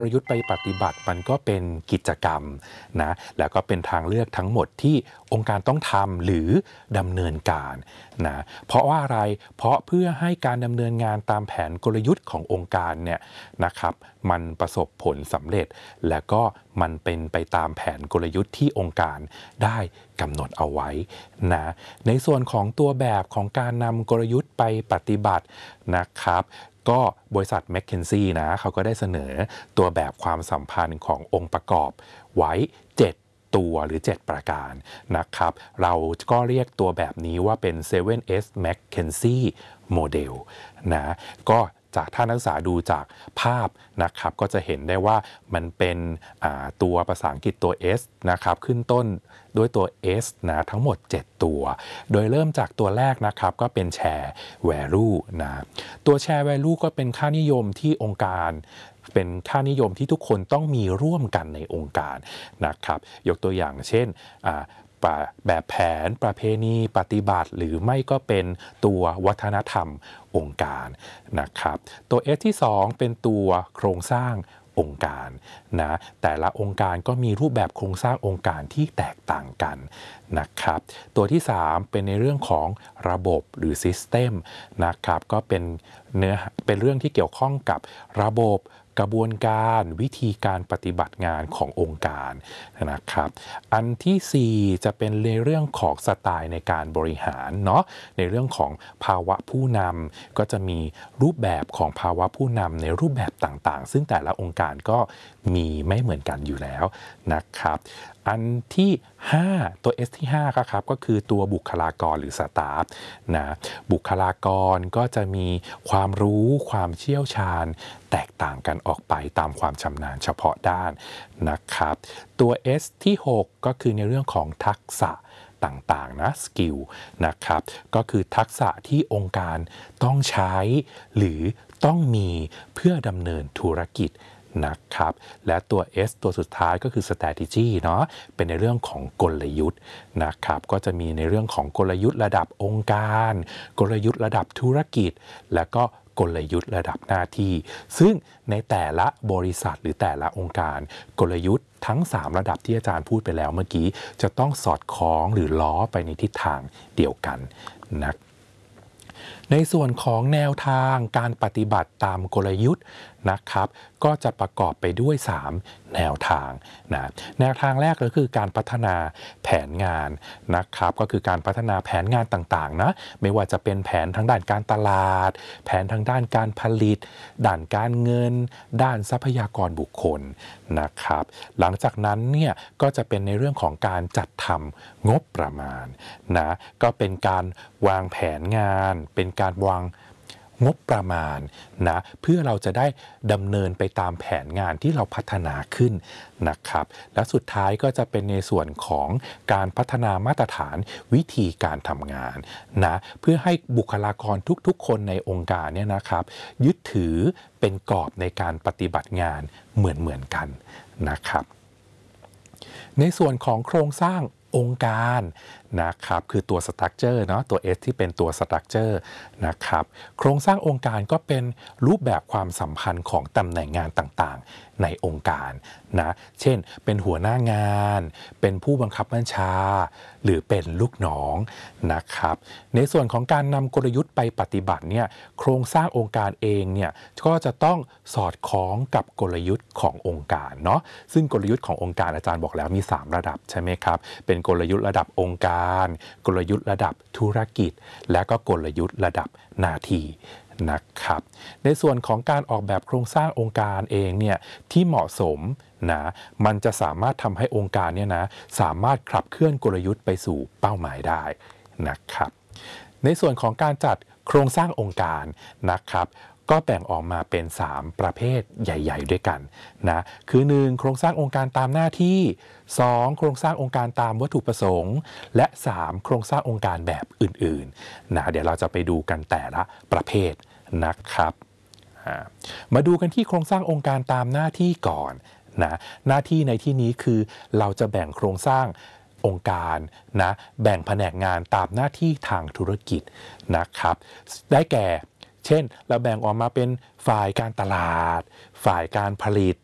กลยุทธ์ไปปฏิบัติมันก็เป็นกิจกรรมนะแล้วก็เป็นทางเลือกทั้งหมดที่องค์การต้องทำหรือดำเนินการนะเพราะว่าอะไรเพราะเพื่อให้การดำเนินงานตามแผนกลยุทธ์ขององค์การเนี่ยนะครับมันประสบผลสำเร็จและก็มันเป็นไปตามแผนกลยุทธ์ที่องค์การได้กำหนดเอาไว้นะในส่วนของตัวแบบของการนำกลยุทธ์ไปปฏิบัตินะครับก็บริษัท McKinsey นะเขาก็ได้เสนอตัวแบบความสัมพันธ์ขององค์ประกอบไว้7ตัวหรือ7ประการนะครับเราก็เรียกตัวแบบนี้ว่าเป็น 7S McKinsey Model นะก็จากท่านนักศึกษาดูจากภาพนะครับก็จะเห็นได้ว่ามันเป็นตัวภาษาอังกฤษตัว S นะครับขึ้นต้นด้วยตัว S นะทั้งหมด7ตัวโดยเริ่มจากตัวแรกนะครับก็เป็น Share Value นะตัว Share Value ก็เป็นค่านิยมที่องค์การเป็นค่านิยมที่ทุกคนต้องมีร่วมกันในองค์การนะครับยกตัวอย่างเช่นแบบแผนประเพณีปฏิบัติหรือไม่ก็เป็นตัววัฒนธรรมองค์การนะครับตัว S ที่2เป็นตัวโครงสร้างองค์การนะแต่ละองค์การก็มีรูปแบบโครงสร้างองค์การที่แตกต่างกันนะครับตัวที่3เป็นในเรื่องของระบบหรือ System นะครับก็เป็นเรื่องที่เกี่ยวข้องกับระบบกระบวนการวิธีการปฏิบัติงานขององค์การนะครับอันที่4จะเป็นในเรื่องของสไตล์ในการบริหารเนาะในเรื่องของภาวะผู้นำก็จะมีรูปแบบของภาวะผู้นำในรูปแบบต่างๆซึ่งแต่ละองค์การก็มีไม่เหมือนกันอยู่แล้วนะครับอันที่5ตัว S ที่5ครับก็คือตัวบุคลากรหรือสตาฟนะบุคลากรก็จะมีความรู้ความเชี่ยวชาญแตกต่างกันออกไปตามความชำนาญเฉพาะด้านนะครับตัว S ที่6ก็คือในเรื่องของทักษะต่างๆนะสกิลนะครับก็คือทักษะที่องค์การต้องใช้หรือต้องมีเพื่อดำเนินธุรกิจนะครับและตัว S ตัวสุดท้ายก็คือ strategy เนาะเป็นในเรื่องของกลยุทธ์นะครับก็จะมีในเรื่องของกลยุทธ์ระดับองค์การกลยุทธ์ระดับธุรกิจและก็กลยุทธ์ระดับหน้าที่ซึ่งในแต่ละบริษัทหรือแต่ละองค์การกลยุทธ์ทั้ง3ระดับที่อาจารย์พูดไปแล้วเมื่อกี้จะต้องสอดคล้องหรือล้อไปในทิศทางเดียวกันนะในส่วนของแนวทางการปฏิบัติตามกลยุทธ์นะครับก็จะประกอบไปด้วย3แนวทางนะแนวทางแรกก็คือการพัฒนาแผนงานนะครับก็คือการพัฒนาแผนงานต่างๆนะไม่ว่าจะเป็นแผนทางด้านการตลาดแผนทางด้านการผลิตด้านการเงินด้านทรัพยากรบุคคลนะครับหลังจากนั้นเนี่ยก็จะเป็นในเรื่องของการจัดทำงบประมาณนะก็เป็นการวางแผนงานเป็นการวางงบประมาณนะเพื่อเราจะได้ดำเนินไปตามแผนงานที่เราพัฒนาขึ้นนะครับและสุดท้ายก็จะเป็นในส่วนของการพัฒนามาตรฐานวิธีการทำงานนะเพื่อให้บุคลากรทุกๆคนในองค์การเนี่ยนะครับยึดถือเป็นกรอบในการปฏิบัติงานเหมือนกันนะครับในส่วนของโครงสร้างองค์การนะครับคือตัว structure เนาะตัว S ที่เป็นตัว structure นะครับโครงสร้างองค์การก็เป็นรูปแบบความสัมพันธ์ของตำแหน่งงานต่างๆในองค์การนะเช่นเป็นหัวหน้างานเป็นผู้บังคับบัญชาหรือเป็นลูกน้องนะครับในส่วนของการนำกลยุทธ์ไปปฏิบัติเนี่ยโครงสร้างองค์การเองเนี่ยก็จะต้องสอดคล้องกับกลยุทธ์ขององค์การเนาะซึ่งกลยุทธ์ขององค์การอาจารย์บอกแล้วมี3ระดับใช่ไหมครับเป็นกลยุทธ์ระดับองค์การกลยุทธ์ระดับธุรกิจและก็กลยุทธ์ระดับหน้าที่นะครับในส่วนของการออกแบบโครงสร้างองค์การเองเนี่ยที่เหมาะสมนะมันจะสามารถทำให้องค์การเนี่ยนะสามารถขับเคลื่อนกลยุทธ์ไปสู่เป้าหมายได้นะครับในส่วนของการจัดโครงสร้างองค์การนะครับก็แบ่งออกมาเป็น3ประเภทใหญ่ๆด้วยกันนะคือ1โครงสร้างองค์การตามหน้าที่2โครงสร้างองค์การตามวัตถุประสงค์และ3โครงสร้างองค์การแบบอื่นๆนะเดี๋ยวเราจะไปดูกันแต่ละประเภทนะครับมาดูกันที่โครงสร้างองค์การตามหน้าที่ก่อนนะหน้าที่ในที่นี้คือเราจะแบ่งโครงสร้างองค์การนะแบ่งแผนกงานตามหน้าที่ทางธุรกิจนะครับได้แก่เช่นเราแบ่งออกมาเป็นฝ่ายการตลาดฝ่ายการผลิต